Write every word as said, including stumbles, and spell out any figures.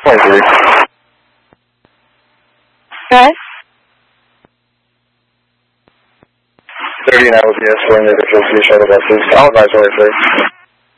twenty-three. Okay. thirty-nine will be escorting individuals to the shuttle buses. I'll advise twenty-three.